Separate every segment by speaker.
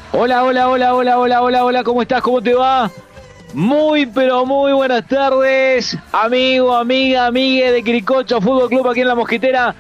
Speaker 1: Hola, hola, hola, hola, hola, hola, hola, ¿cómo estás? ¿Cómo te va? Muy, pero muy buenas tardes, amigo, amiga, amigue de Quiricocho Fútbol Club aquí en La Mosquitera,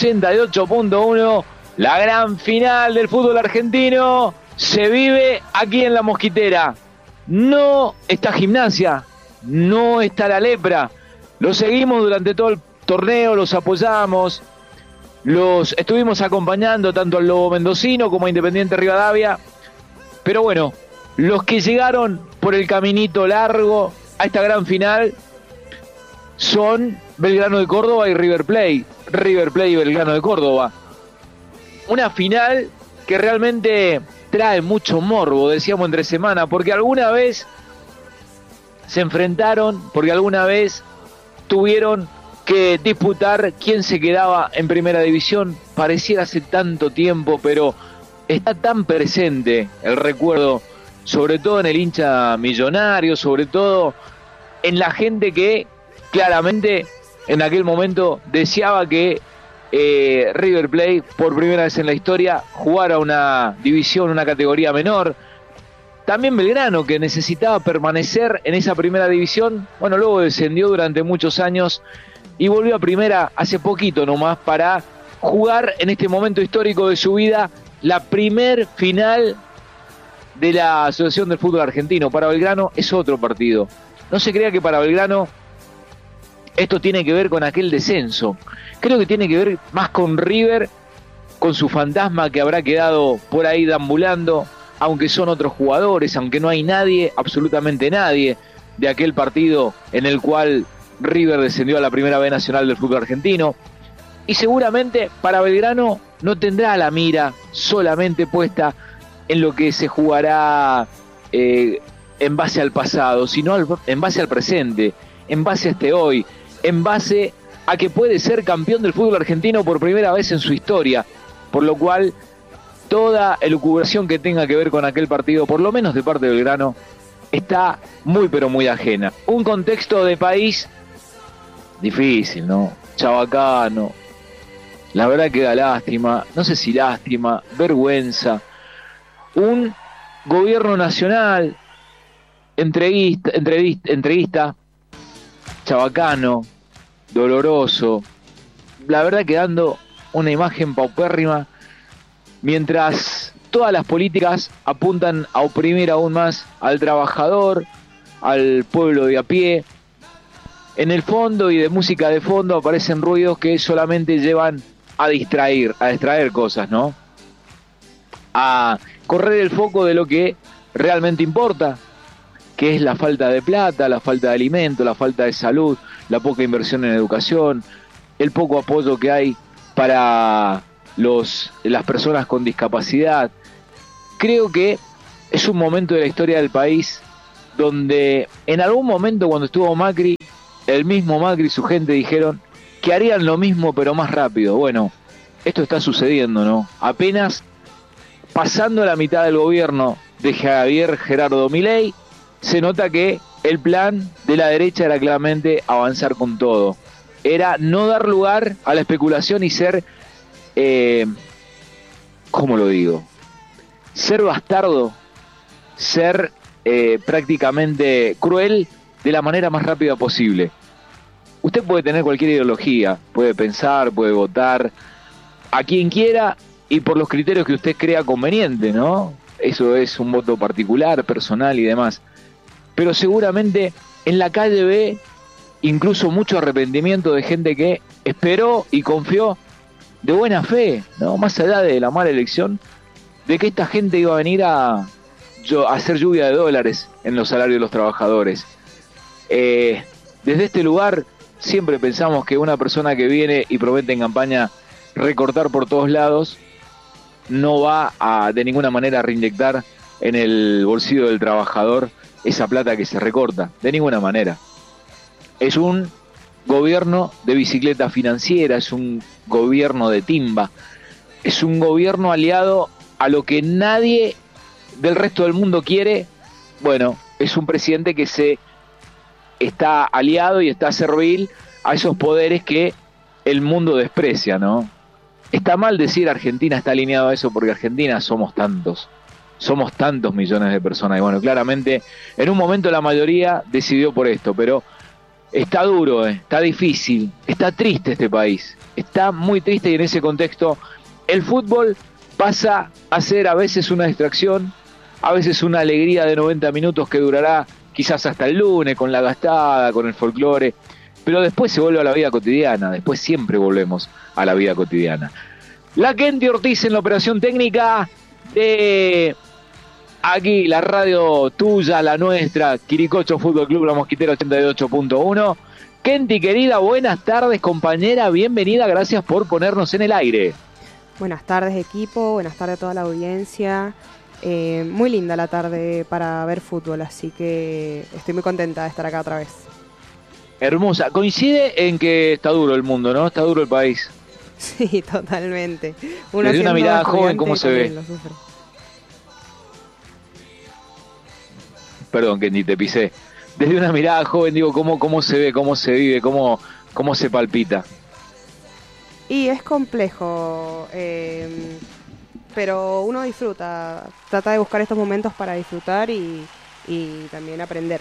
Speaker 1: 88.1, la gran final del fútbol argentino se vive aquí en La Mosquitera. No está Gimnasia, no está la Lepra, los seguimos durante todo el torneo, los apoyamos, los estuvimos acompañando tanto al Lobo Mendocino como a Independiente Rivadavia. Pero bueno, los que llegaron por el caminito largo a esta gran final son Belgrano de Córdoba y River Plate. River Plate y Belgrano de Córdoba. Una final que realmente trae mucho morbo, decíamos entre semana, porque alguna vez se enfrentaron, porque alguna vez tuvieron que disputar quién se quedaba en primera división. Pareciera hace tanto tiempo, pero está tan presente el recuerdo, sobre todo en el hincha millonario, sobre todo en la gente que claramente en aquel momento deseaba que River Plate por primera vez en la historia jugara una división, una categoría menor. También Belgrano, que necesitaba permanecer en esa primera división, bueno, luego descendió durante muchos años y volvió a primera hace poquito nomás para jugar en este momento histórico de su vida la primer final de la Asociación del Fútbol Argentino. Para Belgrano es otro partido. No se crea que para Belgrano esto tiene que ver con aquel descenso. Creo que tiene que ver más con River, con su fantasma que habrá quedado por ahí deambulando, aunque son otros jugadores, aunque no hay nadie, absolutamente nadie, de aquel partido en el cual River descendió a la primera B nacional del fútbol argentino. Y seguramente para Belgrano no tendrá la mira solamente puesta en lo que se jugará en base al pasado, sino en base al presente, en base a este hoy, en base a que puede ser campeón del fútbol argentino por primera vez en su historia, por lo cual toda elucubración que tenga que ver con aquel partido, por lo menos de parte de Belgrano, está muy pero muy ajena. Un contexto de país difícil, ¿no? Chabacano. La verdad que da lástima, no sé si lástima, vergüenza. Un gobierno nacional entreguista, chabacano, doloroso. La verdad que dando una imagen paupérrima, mientras todas las políticas apuntan a oprimir aún más al trabajador, al pueblo de a pie. En el fondo y de música de fondo aparecen ruidos que solamente llevan a distraer cosas, ¿no? A correr el foco de lo que realmente importa, que es la falta de plata, la falta de alimento, la falta de salud, la poca inversión en educación, el poco apoyo que hay para las personas con discapacidad. Creo que es un momento de la historia del país donde en algún momento cuando estuvo Macri, el mismo Macri y su gente dijeron que harían lo mismo pero más rápido. Bueno, esto está sucediendo, ¿no? Apenas pasando la mitad del gobierno de Javier Gerardo Milei, se nota que el plan de la derecha era claramente avanzar con todo. Era no dar lugar a la especulación y ser, ¿cómo lo digo? Ser bastardo, ser prácticamente cruel de la manera más rápida posible. Usted puede tener cualquier ideología, puede pensar, puede votar a quien quiera y por los criterios que usted crea conveniente, ¿no? Eso es un voto particular, personal y demás. Pero seguramente en la calle ve incluso mucho arrepentimiento de gente que esperó y confió de buena fe, ¿no? Más allá de la mala elección, de que esta gente iba a venir a hacer lluvia de dólares en los salarios de los trabajadores. Desde este lugar siempre pensamos que una persona que viene y promete en campaña recortar por todos lados no va a de ninguna manera reinyectar en el bolsillo del trabajador esa plata que se recorta, de ninguna manera. Es un gobierno de bicicleta financiera, es un gobierno de timba, es un gobierno aliado a lo que nadie del resto del mundo quiere. Bueno, es un presidente que se está aliado y está servil a esos poderes que el mundo desprecia, ¿no? Está mal decir Argentina está alineado a eso porque Argentina somos tantos. somos tantos millones de personas. Y bueno, claramente, en un momento la mayoría decidió por esto, pero está duro, está difícil, está triste este país. Está muy triste y en ese contexto el fútbol pasa a ser a veces una distracción, a veces una alegría de 90 minutos que durará quizás hasta el lunes con la gastada, con el folclore, pero después se vuelve a la vida cotidiana, después siempre volvemos a la vida cotidiana. La Kenty Ortiz en la operación técnica de aquí, la radio tuya, la nuestra, Quiricocho Fútbol Club, La Mosquitera 88.1. Kenty, querida, buenas tardes, compañera, bienvenida, gracias por ponernos en el aire.
Speaker 2: Buenas tardes, equipo, buenas tardes a toda la audiencia. Muy linda la tarde para ver fútbol, así que estoy muy contenta de estar acá otra vez.
Speaker 1: Hermosa, coincide en que está duro el mundo, ¿no? Está duro el país.
Speaker 2: Sí, totalmente.
Speaker 1: Desde una mirada joven, ¿cómo se ve? Perdón, Kenty, te pisé. Desde una mirada joven, digo, ¿cómo se ve, cómo se vive, cómo se palpita?
Speaker 2: Y es complejo, pero uno disfruta, trata de buscar estos momentos para disfrutar y también aprender.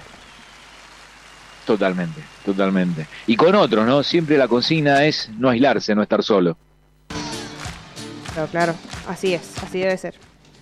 Speaker 1: Totalmente, totalmente. Y con otros, ¿no? Siempre la consigna es no aislarse, no estar solo.
Speaker 2: Pero claro, así es, así debe ser.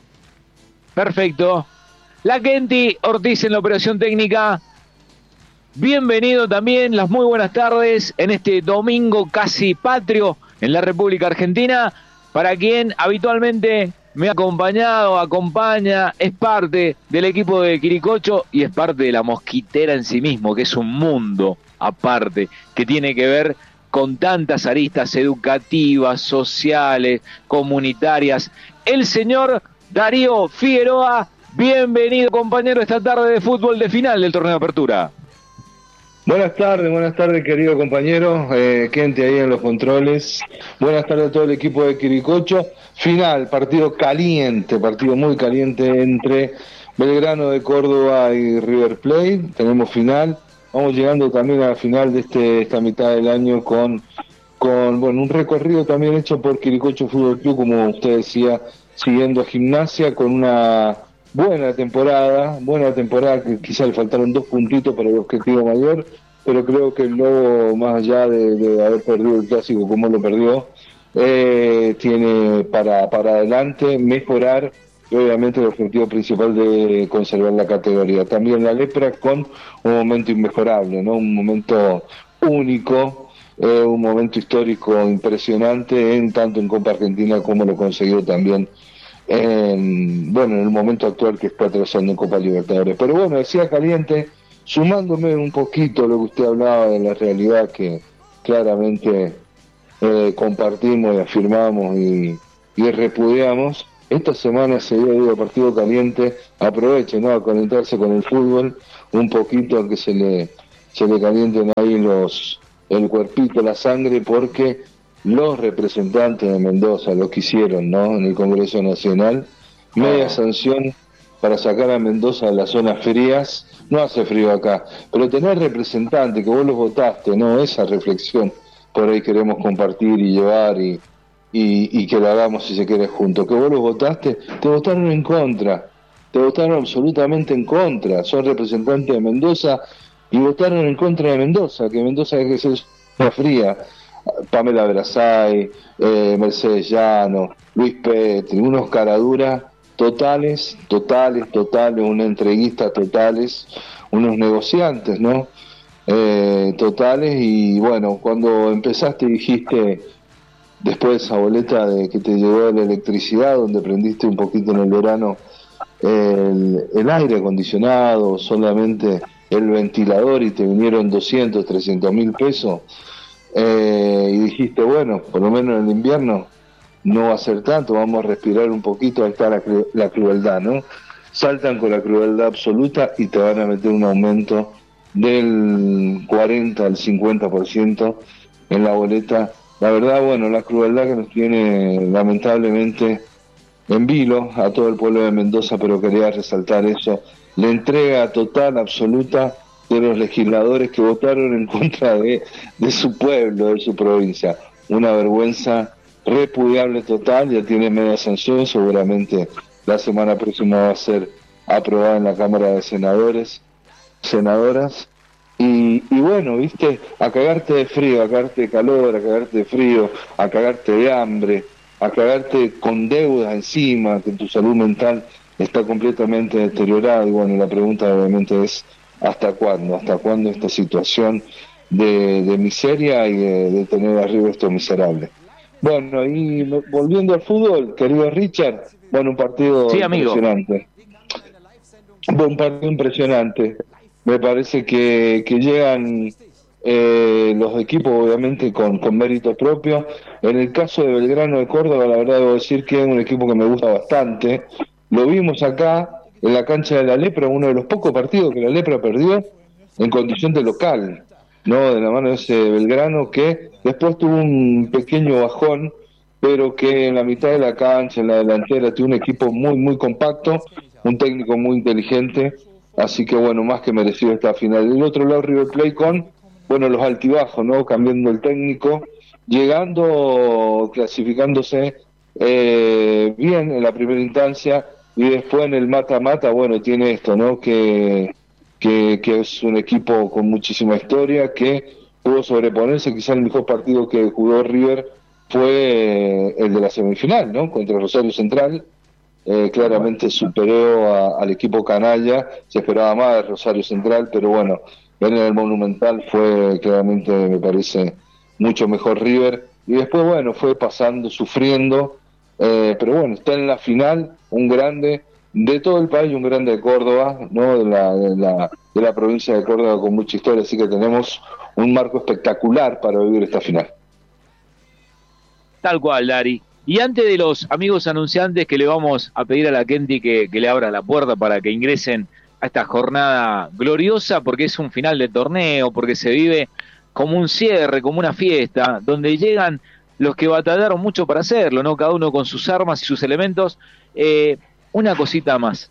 Speaker 1: Perfecto. La Kenty Ortiz en la operación técnica. Bienvenido también, las muy buenas tardes en este domingo casi patrio en la República Argentina, para quien habitualmente me ha acompañado, acompaña, es parte del equipo de Quiricocho y es parte de la Mosquitera en sí mismo, que es un mundo aparte, que tiene que ver con tantas aristas educativas, sociales, comunitarias. El señor Darío Figueroa, bienvenido compañero esta tarde de fútbol de final del torneo de apertura.
Speaker 3: Buenas tardes querido compañero, Kenty ahí en los controles. Buenas tardes a todo el equipo de Quiricocho. Final, partido caliente, partido muy caliente entre Belgrano de Córdoba y River Plate. Tenemos final, vamos llegando también a la final de esta mitad del año con bueno, un recorrido también hecho por Quiricocho Fútbol Club, como usted decía, siguiendo a Gimnasia con una buena temporada, que quizá le faltaron 2 puntitos para el objetivo mayor, pero creo que el Lobo, más allá de haber perdido el clásico como lo perdió, tiene para adelante mejorar, y obviamente el objetivo principal de conservar la categoría. También la Lepra con un momento inmejorable, ¿no? Un momento único, un momento histórico impresionante, tanto en Copa Argentina como lo consiguió también en el momento actual que está atravesando en Copa Libertadores. Pero bueno, decía caliente, sumándome un poquito a lo que usted hablaba de la realidad que claramente compartimos y afirmamos y repudiamos. Esta semana se dio partido caliente, aproveche, ¿no?, a calentarse con el fútbol un poquito, a que se le calienten ahí el cuerpito, la sangre, porque los representantes de Mendoza lo que hicieron, ¿no?, en el Congreso Nacional, media sanción para sacar a Mendoza de las zonas frías. No hace frío acá, pero tener representantes que vos los votaste, ¿no?, esa reflexión por ahí queremos compartir y llevar y que lo hagamos, si se quiere, juntos. Que vos los votaste, te votaron en contra, te votaron absolutamente en contra, son representantes de Mendoza y votaron en contra de Mendoza, que Mendoza hay que ser zona fría. Pamela Brazay, Mercedes Llano, Luis Petri, unos caraduras totales, unos entreguistas totales, unos negociantes, ¿no? Totales. Y bueno, cuando empezaste dijiste, después de esa boleta de que te llegó la electricidad, donde prendiste un poquito en el verano el aire acondicionado, solamente el ventilador, y te vinieron 200, 300 mil pesos, y dijiste, bueno, por lo menos en el invierno no va a ser tanto, vamos a respirar un poquito. Ahí está la crueldad, ¿no? Saltan con la crueldad absoluta y te van a meter un aumento del 40 al 50% en la boleta. La verdad, bueno, la crueldad que nos tiene lamentablemente en vilo a todo el pueblo de Mendoza, pero quería resaltar eso, la entrega total, absoluta de los legisladores que votaron en contra de su pueblo, de su provincia. Una vergüenza repudiable total. Ya tiene media sanción, seguramente la semana próxima va a ser aprobada en la Cámara de Senadoras, y bueno, viste, a cagarte de frío, a cagarte de calor, a cagarte de frío, a cagarte de hambre, a cagarte con deudas encima, que tu salud mental está completamente deteriorada. Y bueno, la pregunta obviamente es ¿hasta cuándo esta situación de miseria y de tener arriba estos miserables? Bueno, y volviendo al fútbol, querido Richard, bueno, un partido
Speaker 1: Sí, amigo.
Speaker 3: impresionante. Un partido impresionante. Me parece que llegan los equipos obviamente con mérito propio. En el caso de Belgrano de Córdoba, la verdad debo decir que es un equipo que me gusta bastante. Lo vimos acá en la cancha de la Lepra, uno de los pocos partidos que la Lepra perdió en condición de local, ¿no? De la mano de ese Belgrano que después tuvo un pequeño bajón, pero que en la mitad de la cancha, en la delantera, tiene un equipo muy, muy compacto, un técnico muy inteligente, así que bueno, más que merecido esta final. Del otro lado, River Plate con, bueno, los altibajos, ¿no? Cambiando el técnico, llegando, clasificándose bien en la primera instancia, y después en el mata-mata, bueno, tiene esto, ¿no? Que es un equipo con muchísima historia, que pudo sobreponerse. Quizá el mejor partido que jugó River fue el de la semifinal, ¿no? Contra Rosario Central. Claramente superó al equipo canalla, se esperaba más de Rosario Central, pero bueno, en el Monumental fue claramente, me parece, mucho mejor River, y después bueno, fue pasando, sufriendo, pero bueno, está en la final, un grande de todo el país, un grande de Córdoba, ¿no? De la provincia de Córdoba, con mucha historia, así que tenemos un marco espectacular para vivir esta final.
Speaker 1: Tal cual, Dari. Y antes de los amigos anunciantes que le vamos a pedir a la Kenty que le abra la puerta para que ingresen a esta jornada gloriosa, porque es un final de torneo, porque se vive como un cierre, como una fiesta, donde llegan los que batallaron mucho para hacerlo, ¿no? Cada uno con sus armas y sus elementos. Una cosita más.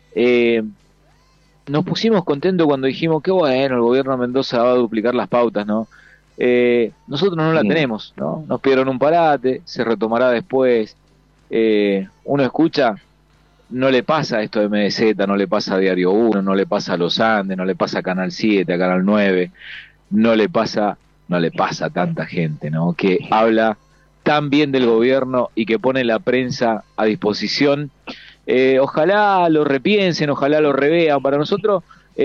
Speaker 1: Nos pusimos contentos cuando dijimos que bueno, el gobierno de Mendoza va a duplicar las pautas, ¿no? Nosotros no la tenemos, ¿no? Nos pidieron un parate, se retomará después. Uno escucha, no le pasa esto de MDZ, no le pasa a Diario 1, no le pasa a Los Andes, no le pasa a Canal 7, a Canal 9, no le pasa a tanta gente, ¿no? Que habla tan bien del gobierno y que pone la prensa a disposición. Ojalá lo repiensen, ojalá lo revean. Para nosotros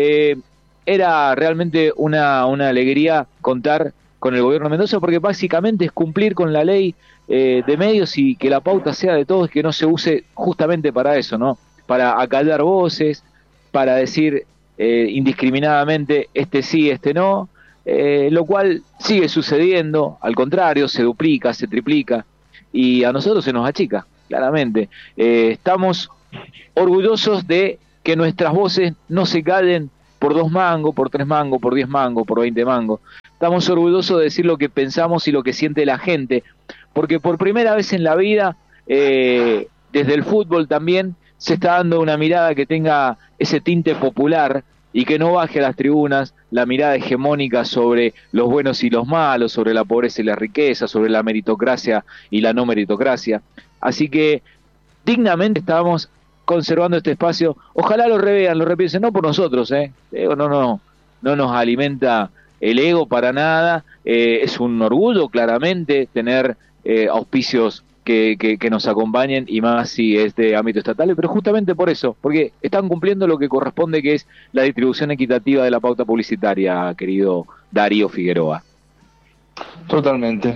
Speaker 1: era realmente una alegría contar con el gobierno de Mendoza, porque básicamente es cumplir con la ley de medios y que la pauta sea de todos, que no se use justamente para eso, ¿no? Para acallar voces, para decir indiscriminadamente este sí, este no, lo cual sigue sucediendo, al contrario, se duplica, se triplica, y a nosotros se nos achica, claramente. Estamos orgullosos de que nuestras voces no se callen por 2 mangos, por 3 mangos, por 10 mangos, por 20 mangos. Estamos orgullosos de decir lo que pensamos y lo que siente la gente, porque por primera vez en la vida, desde el fútbol también, se está dando una mirada que tenga ese tinte popular y que no baje a las tribunas la mirada hegemónica sobre los buenos y los malos, sobre la pobreza y la riqueza, sobre la meritocracia y la no meritocracia. Así que dignamente estábamos conservando este espacio. Ojalá lo revean, lo repiensen, no por nosotros, no nos alimenta el ego para nada. Es un orgullo claramente tener auspicios que nos acompañen, y más si es de ámbito estatal, pero justamente por eso, porque están cumpliendo lo que corresponde, que es la distribución equitativa de la pauta publicitaria, querido Darío Figueroa.
Speaker 3: Totalmente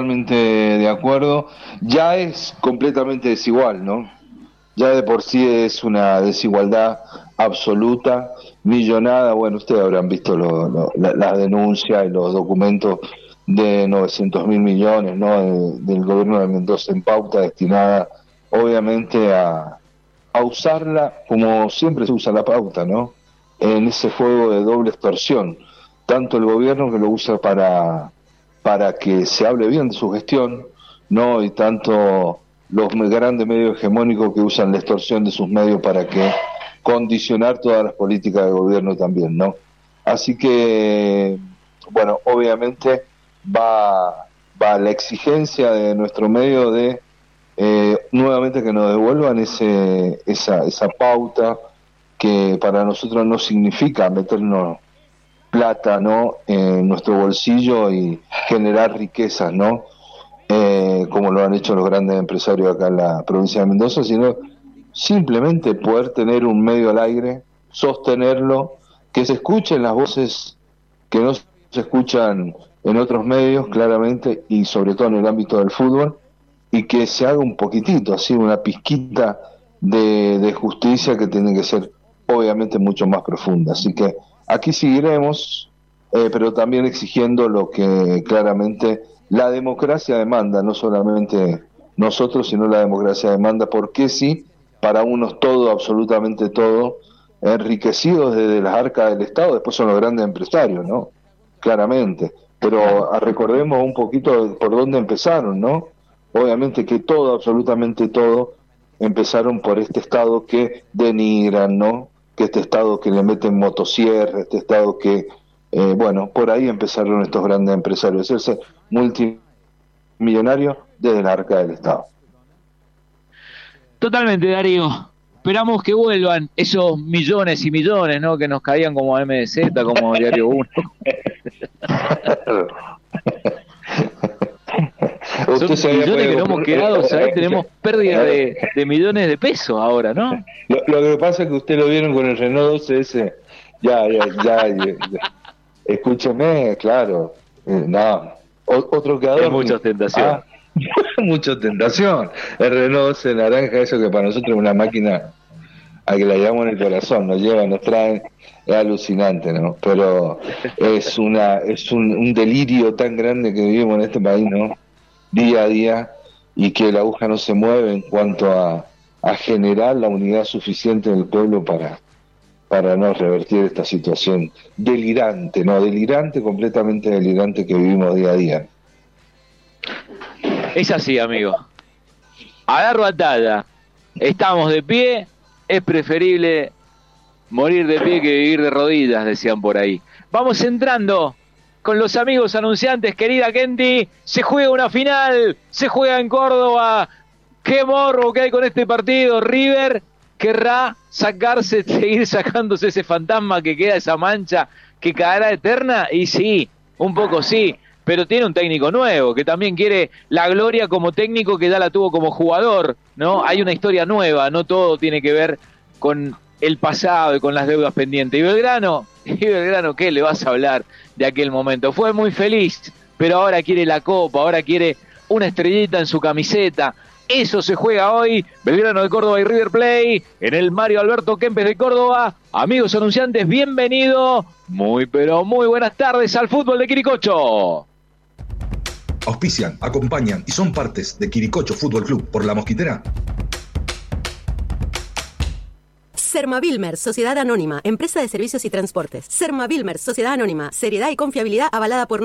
Speaker 3: de acuerdo. Ya es completamente desigual, ¿no? Ya de por sí es una desigualdad absoluta, millonada. Bueno, ustedes habrán visto la denuncia y los documentos de 900.000 millones, ¿no? Del gobierno de Mendoza en pauta, destinada obviamente a usarla como siempre se usa la pauta, ¿no? En ese juego de doble extorsión. Tanto el gobierno, que lo usa para que se hable bien de su gestión, ¿no? Y tanto los grandes medios hegemónicos, que usan la extorsión de sus medios para que condicionar todas las políticas del gobierno también, ¿no? Así que, bueno, obviamente va la exigencia de nuestro medio de nuevamente que nos devuelvan esa pauta que para nosotros no significa meternos plata, ¿no?, en nuestro bolsillo y generar riquezas, ¿no?, como lo han hecho los grandes empresarios acá en la provincia de Mendoza, sino simplemente poder tener un medio al aire, sostenerlo, que se escuchen las voces que no se escuchan en otros medios, claramente, y sobre todo en el ámbito del fútbol, y que se haga un poquitito, así, una pizquita de justicia que tiene que ser obviamente mucho más profunda. Así que aquí seguiremos, pero también exigiendo lo que claramente la democracia demanda, no solamente nosotros, sino la democracia demanda, porque sí, para unos todo, absolutamente todo, enriquecidos desde las arcas del Estado, después son los grandes empresarios, ¿no?, claramente, pero recordemos un poquito por dónde empezaron, ¿no? Obviamente que todo, absolutamente todo, empezaron por este Estado que denigran, ¿no?, que este Estado que le meten motosierra, este Estado que, bueno, por ahí empezaron estos grandes empresarios, ese multimillonario desde la arca del Estado.
Speaker 1: Totalmente, Darío. Esperamos que vuelvan esos millones y millones, ¿no?, que nos caían como MDZ, como Diario 1. Son millones que no hemos quedado, ¿sabes? Tenemos pérdida de millones de pesos ahora, ¿no?
Speaker 3: Lo que pasa es que usted lo vieron con el Renault 12S. Ya. Escúcheme, claro. No. Otro que adorno.
Speaker 1: Es mucha ostentación.
Speaker 3: Mucha ostentación. El Renault 12 naranja, eso que para nosotros es una máquina a que la llevamos en el corazón, nos lleva, nos trae, es alucinante, ¿no? Pero es un delirio tan grande que vivimos en este país, ¿no?, día a día, y que la aguja no se mueve en cuanto a generar la unidad suficiente del pueblo para no revertir esta situación delirante, completamente delirante que vivimos día a día.
Speaker 1: Es así, amigo. Agarro a talla. Estamos de pie. Es preferible morir de pie que vivir de rodillas, decían por ahí. Vamos entrando con los amigos anunciantes, querida Kenty. Se juega una final, se juega en Córdoba. Qué morro que hay con este partido. River querrá seguir sacándose ese fantasma que queda, esa mancha que caerá eterna. Y sí, un poco sí, pero tiene un técnico nuevo que también quiere la gloria como técnico, que ya la tuvo como jugador, ¿no? Hay una historia nueva, no todo tiene que ver con el pasado y con las deudas pendientes. Y Belgrano, ¿qué le vas a hablar de aquel momento? Fue muy feliz, pero ahora quiere la copa, ahora quiere una estrellita en su camiseta. Eso se juega hoy, Belgrano de Córdoba y River Plate, en el Mario Alberto Kempes de Córdoba. Amigos anunciantes, bienvenido, muy pero muy buenas tardes al fútbol de Quiricocho.
Speaker 4: Auspician, acompañan y son partes de Quiricocho Fútbol Club por La Mosquitera.
Speaker 5: Sermavilmer, Sociedad Anónima, Empresa de Servicios y Transportes. Sermavilmer, Sociedad Anónima, seriedad y confiabilidad avalada por